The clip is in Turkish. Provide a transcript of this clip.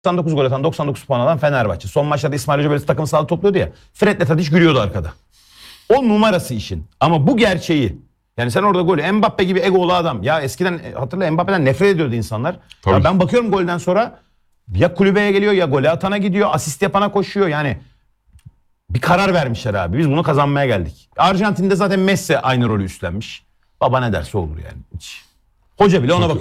99 gol atan 99 puan alan Fenerbahçe. Son maçlarda İsmail Hoca böyle takım sağlığı topluyordu ya. Fred'le Tadiç gülüyordu arkada. O numarası işin. Ama bu gerçeği. Yani sen orada golü Mbappe gibi egolu adam. Ya eskiden hatırla Mbappe'den nefret ediyordu insanlar. Ya ben bakıyorum golden sonra ya kulübeye geliyor ya golü atana gidiyor. Asist yapana koşuyor. Yani bir karar vermişler abi. Biz bunu kazanmaya geldik. Arjantin'de zaten Messi aynı rolü üstlenmiş. Baba ne derse olur yani. Hiç. Hoca bile ona bakıyor.